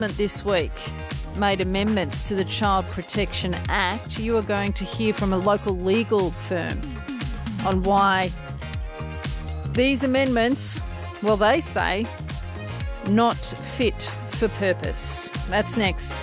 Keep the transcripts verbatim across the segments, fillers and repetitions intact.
This week made amendments to the Child Protection Act. You are going to hear from a local legal firm on why these amendments, well, they say, not fit for purpose. That's next.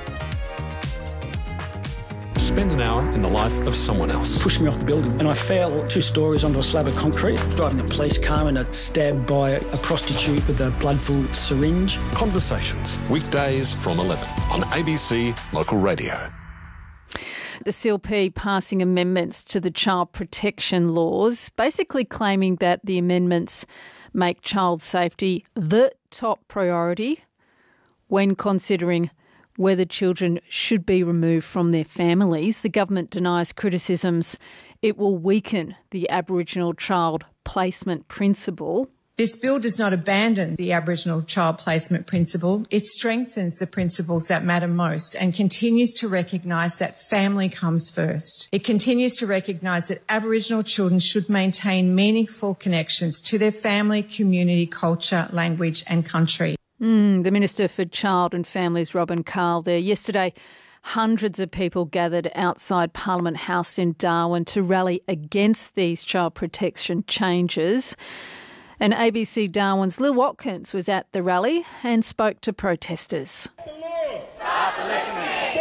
Spend an hour in the life of someone else. Pushed me off the building and I fell two storeys onto a slab of concrete. Driving a police car and I stabbed by a prostitute with a blood-filled syringe. Conversations, weekdays from eleven on A B C Local Radio. The C L P passing amendments to the child protection laws, basically claiming that the amendments make child safety the top priority when considering whether children should be removed from their families. The government denies criticisms it will weaken the Aboriginal child placement principle. This bill does not abandon the Aboriginal child placement principle. It strengthens the principles that matter most and continues to recognise that family comes first. It continues to recognise that Aboriginal children should maintain meaningful connections to their family, community, culture, language and country. Mm, the Minister for Child and Families, Robin Carl, there. Yesterday, hundreds of people gathered outside Parliament House in Darwin to rally against these child protection changes. And A B C Darwin's Lil Watkins was at the rally and spoke to protesters. Stop listening.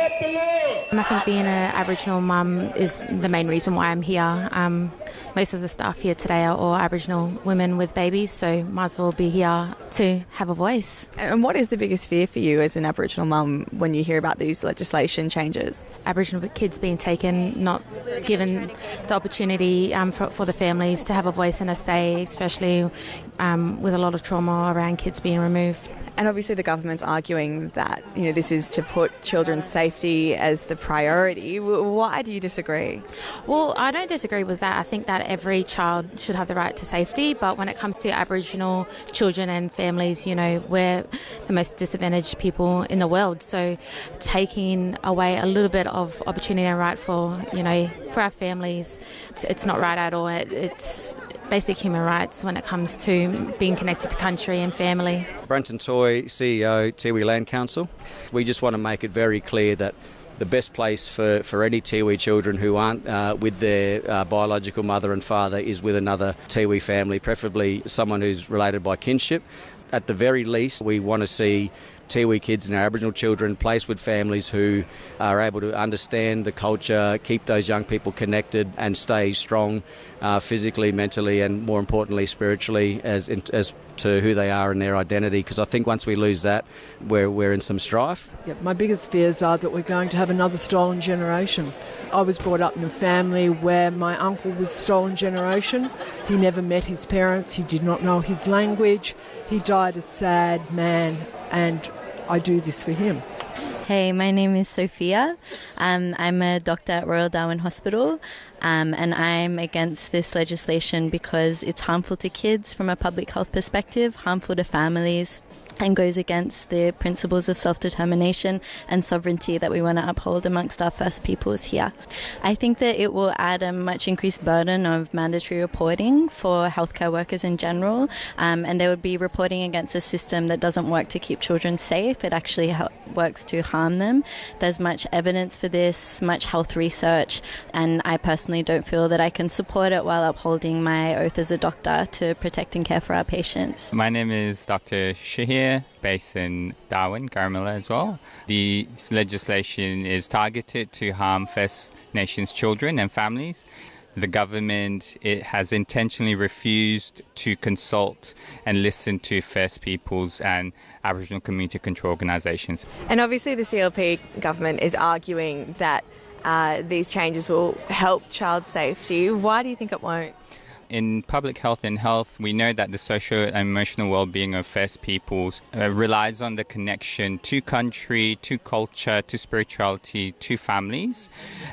I think being an Aboriginal mum is the main reason why I'm here. Um, most of the staff here today are all Aboriginal women with babies, so might as well be here to have a voice. And what is the biggest fear for you as an Aboriginal mum when you hear about these legislation changes? Aboriginal kids being taken, not given the opportunity um, for, for the families to have a voice and a say, especially um, with a lot of trauma around kids being removed. And obviously the government's arguing that, you know, this is to put children's safety as the priority. Why do you disagree? Well, I don't disagree with that. I think that every child should have the right to safety, but when it comes to Aboriginal children and families, you know, we're the most disadvantaged people in the world. So taking away a little bit of opportunity and right for, you know, for our families, it's, it's not right at all. It, it's basic human rights when it comes to being connected to country and family. Brenton Toy, C E O, Tiwi Land Council. We just want to make it very clear that the best place for, for any Tiwi children who aren't uh, with their uh, biological mother and father is with another Tiwi family, preferably someone who's related by kinship. At the very least, we want to see Tiwi kids and our Aboriginal children placed with families who are able to understand the culture, keep those young people connected and stay strong uh, physically, mentally and more importantly spiritually as in, as to who they are and their identity, because I think once we lose that, we're, we're in some strife. Yep, my biggest fears are that we're going to have another stolen generation. I was brought up in a family where my uncle was stolen generation. He never met his parents, he did not know his language, he died a sad man, and I do this for him. Hey, my name is Sophia. Um, I'm a doctor at Royal Darwin Hospital, um, and I'm against this legislation because it's harmful to kids from a public health perspective, harmful to families, and goes against the principles of self-determination and sovereignty that we want to uphold amongst our First Peoples here. I think that it will add a much increased burden of mandatory reporting for healthcare workers in general, um, and they would be reporting against a system that doesn't work to keep children safe. It actually help, works to harm them. There's much evidence for this, much health research, and I personally don't feel that I can support it while upholding my oath as a doctor to protect and care for our patients. My name is Doctor Shahir, based in Darwin, Garamilla as well. The legislation is targeted to harm First Nations children and families. The government it has intentionally refused to consult and listen to First Peoples and Aboriginal community control organisations. And obviously the C L P government is arguing that uh, these changes will help child safety. Why do you think it won't? In public health and health, we know that the social and emotional well-being of First Peoples uh, relies on the connection to country, to culture, to spirituality, to families.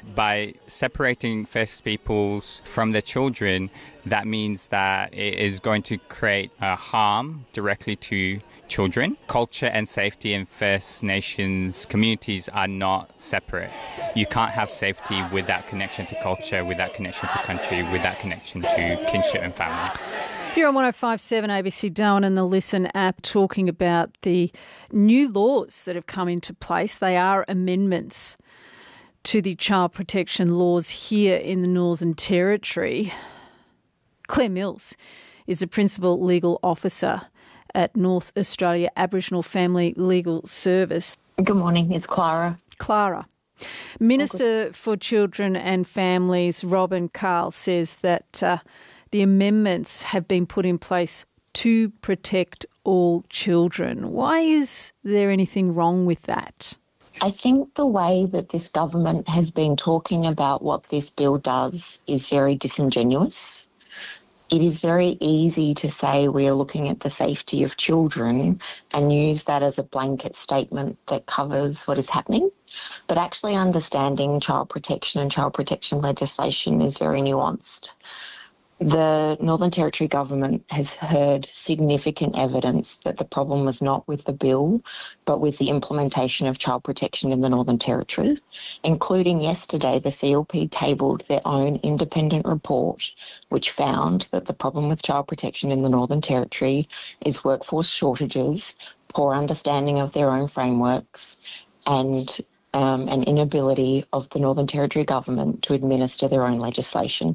By separating First Peoples from their children, that means that it is going to create uh, harm directly to children. Culture and safety in First Nations communities are not separate. You can't have safety with that connection to culture, with that connection to country, with that connection to kinship and family. You're on one oh five point seven A B C Darwin and the Listen app, talking about the new laws that have come into place. They are amendments to the child protection laws here in the Northern Territory. Claire Mills is a Principal Legal Officer at North Australia Aboriginal Family Legal Service. Good morning, it's Clara. Clara. Minister oh, for Children and Families, Robin Carl, says that uh, the amendments have been put in place to protect all children. Why is there anything wrong with that? I think the way that this government has been talking about what this bill does is very disingenuous. It is very easy to say we are looking at the safety of children and use that as a blanket statement that covers what is happening. But actually understanding child protection and child protection legislation is very nuanced. The Northern Territory government has heard significant evidence that the problem was not with the bill, but with the implementation of child protection in the Northern Territory, including yesterday the C L P tabled their own independent report, which found that the problem with child protection in the Northern Territory is workforce shortages, poor understanding of their own frameworks, and um, an inability of the Northern Territory government to administer their own legislation.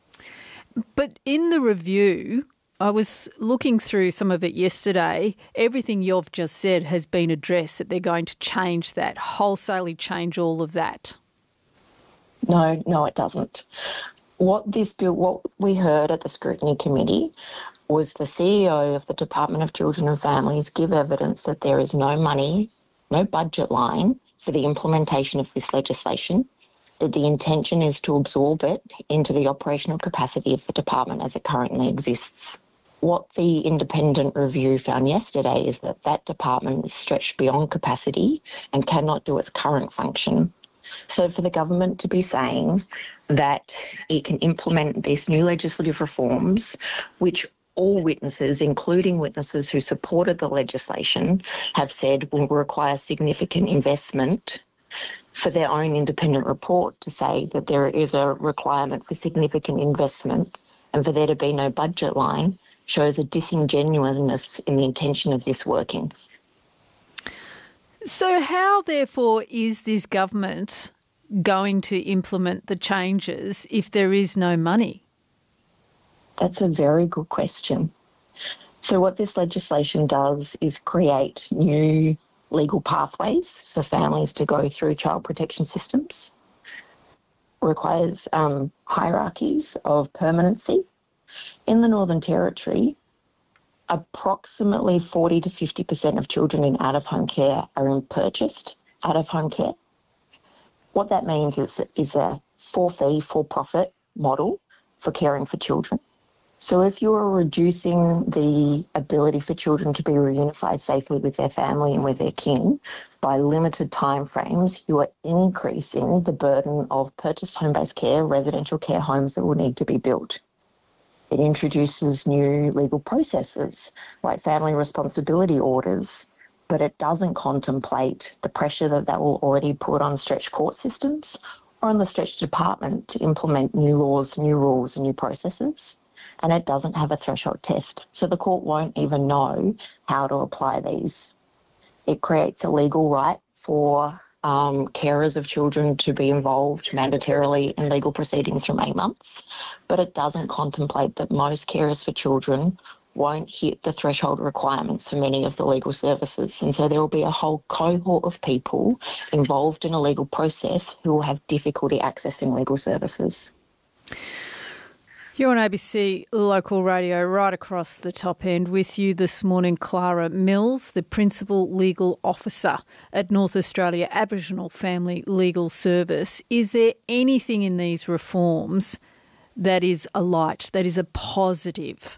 But in the review, I was looking through some of it yesterday. Everything you've just said has been addressed, that they're going to change that, wholesalely change all of that. No, no, it doesn't. What this bill, what we heard at the Scrutiny Committee was the C E O of the Department of Children and Families give evidence that there is no money, no budget line for the implementation of this legislation, that the intention is to absorb it into the operational capacity of the department as it currently exists. What the independent review found yesterday is that that department is stretched beyond capacity and cannot do its current function. So for the government to be saying that it can implement these new legislative reforms, which all witnesses, including witnesses who supported the legislation, have said will require significant investment, for their own independent report to say that there is a requirement for significant investment and for there to be no budget line shows a disingenuousness in the intention of this working. So how, therefore, is this government going to implement the changes if there is no money? That's a very good question. So what this legislation does is create new legal pathways for families to go through child protection systems, requires um, hierarchies of permanency. In the Northern Territory, approximately forty to fifty percent of children in out-of-home care are in purchased out-of-home care. What that means is, is a for-fee, for-profit model for caring for children. So if you are reducing the ability for children to be reunified safely with their family and with their kin by limited timeframes, you are increasing the burden of purchased home-based care, residential care homes that will need to be built. It introduces new legal processes like family responsibility orders, but it doesn't contemplate the pressure that that will already put on stretched court systems or on the stretched department to implement new laws, new rules and new processes. And it doesn't have a threshold test. So the court won't even know how to apply these. It creates a legal right for um, carers of children to be involved mandatorily in legal proceedings from eight months, but it doesn't contemplate that most carers for children won't hit the threshold requirements for many of the legal services. And so there will be a whole cohort of people involved in a legal process who will have difficulty accessing legal services. You're on A B C Local Radio, right across the top end. With you this morning, Clara Mills, the Principal Legal Officer at North Australia Aboriginal Family Legal Service. Is there anything in these reforms that is a light, that is a positive?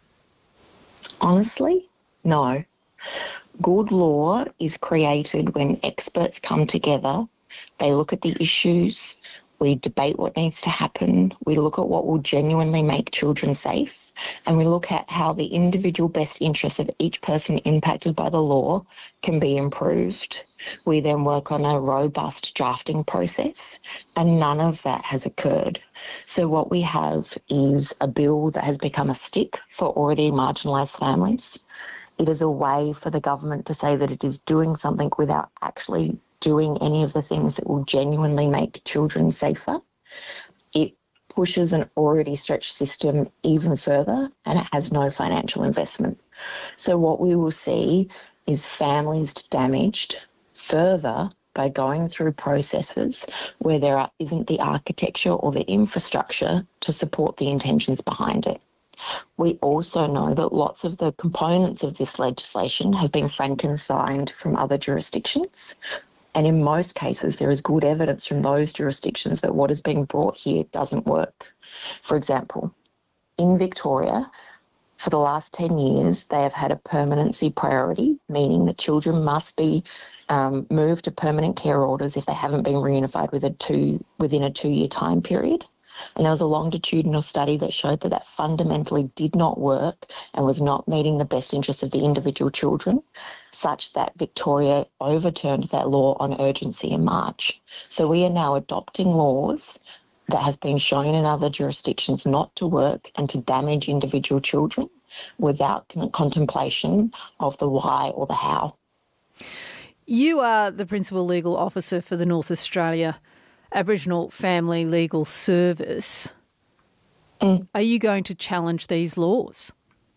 Honestly, no. Good law is created when experts come together, they look at the issues, We debate what needs to happen. We look at what will genuinely make children safe, and we look at how the individual best interests of each person impacted by the law can be improved. We then work on a robust drafting process, and none of that has occurred. So what we have is a bill that has become a stick for already marginalised families. It is a way for the government to say that it is doing something without actually doing any of the things that will genuinely make children safer. It pushes an already stretched system even further, and it has no financial investment. So what we will see is families damaged further by going through processes where there are, isn't the architecture or the infrastructure to support the intentions behind it. We also know that lots of the components of this legislation have been Frankensteined from other jurisdictions. And in most cases, there is good evidence from those jurisdictions that what is being brought here doesn't work. For example, in Victoria, for the last ten years, they have had a permanency priority, meaning that children must be um, moved to permanent care orders if they haven't been reunified with a two, within a two-year time period. And there was a longitudinal study that showed that that fundamentally did not work and was not meeting the best interests of the individual children, such that Victoria overturned that law on urgency in March. So we are now adopting laws that have been shown in other jurisdictions not to work and to damage individual children without contemplation of the why or the how. You are the Principal Legal Officer for the North Australia Aboriginal Family Legal Service. Mm. Are you going to challenge these laws?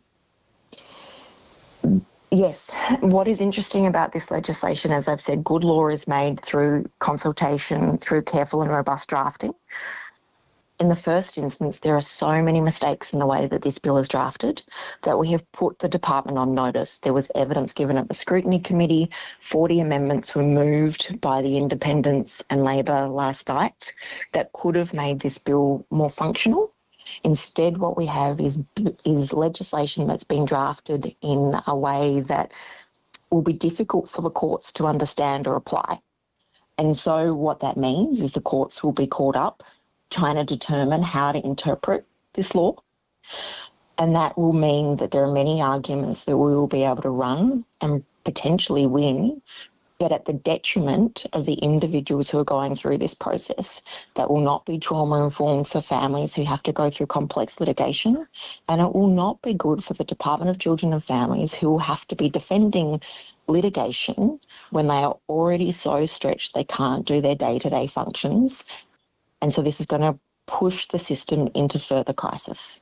Yes. What is interesting about this legislation, as I've said, good law is made through consultation, through careful and robust drafting. In the first instance, there are so many mistakes in the way that this bill is drafted that we have put the department on notice. There was evidence given at the scrutiny committee. forty amendments were moved by the Independents and Labor last night that could have made this bill more functional. Instead, what we have is, is legislation that's been drafted in a way that will be difficult for the courts to understand or apply. And so what that means is the courts will be caught up trying to determine how to interpret this law. And that will mean that there are many arguments that we will be able to run and potentially win, but at the detriment of the individuals who are going through this process. That will not be trauma-informed for families who have to go through complex litigation, and it will not be good for the Department of Children and Families who will have to be defending litigation when they are already so stretched they can't do their day-to-day functions. And so this is going to push the system into further crisis.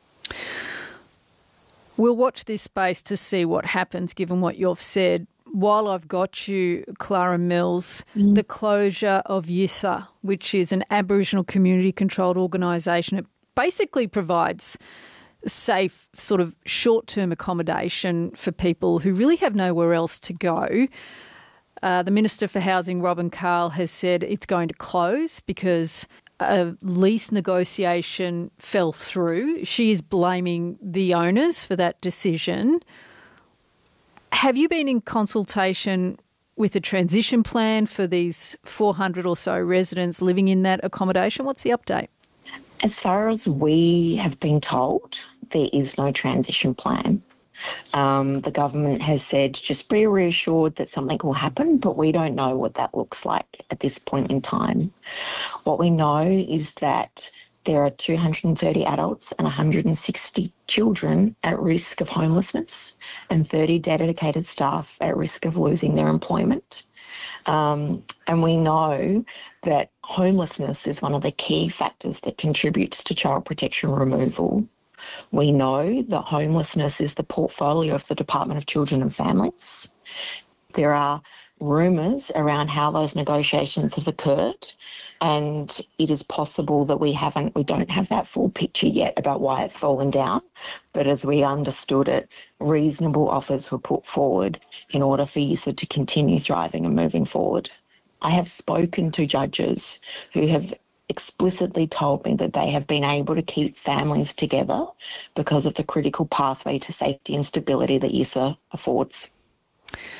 We'll watch this space to see what happens, given what you've said. While I've got you, Clara Mills, mm. the closure of Y I S A, which is an Aboriginal community-controlled organisation, it basically provides safe sort of short-term accommodation for people who really have nowhere else to go. Uh, the Minister for Housing, Robin Carl, has said it's going to close because a lease negotiation fell through. She is blaming the owners for that decision. Have you been in consultation with a transition plan for these four hundred or so residents living in that accommodation? What's the update? As far as we have been told, there is no transition plan. Um, the government has said just be reassured that something will happen, but we don't know what that looks like at this point in time. What we know is that there are two hundred thirty adults and one hundred sixty children at risk of homelessness and thirty dedicated staff at risk of losing their employment. Um, and we know that homelessness is one of the key factors that contributes to child protection removal. We know that homelessness is the portfolio of the Department of Children and Families. There are rumours around how those negotiations have occurred, and it is possible that we haven't, we don't have that full picture yet about why it's fallen down. But as we understood it, reasonable offers were put forward in order for Y I S A to continue thriving and moving forward. I have spoken to judges who have explicitly told me that they have been able to keep families together because of the critical pathway to safety and stability that Y I S A affords.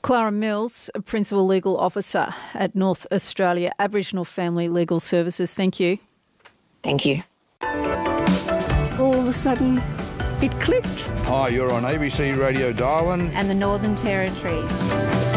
Clara Mills, Principal Legal Officer at North Australia Aboriginal Family Legal Services. Thank you. Thank you. All of a sudden, it clicked. Hi, you're on A B C Radio Darwin and the Northern Territory.